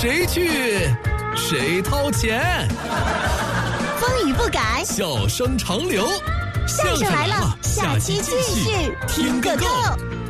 谁去，谁掏钱。 风雨不改， 笑声长流。 相声来了，下期继续听个够。